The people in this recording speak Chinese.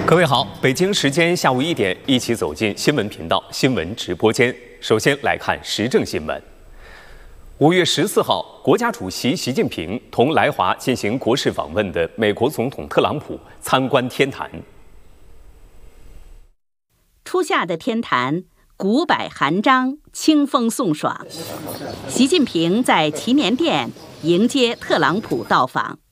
各位好，北京时间下午1点，一起走进新闻频道新闻直播间。首先来看时政新闻。5月14号，国家主席习近平同来华进行国事访问的美国总统特朗普参观天坛。 初夏的天坛，古柏含章，清风送爽。习近平在祈年殿迎接特朗普到访。